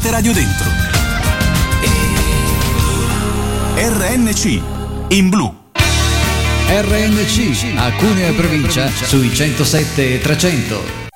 tante radio dentro. RNC in blu. RNC a Cuneo e provincia sui 107 e 300.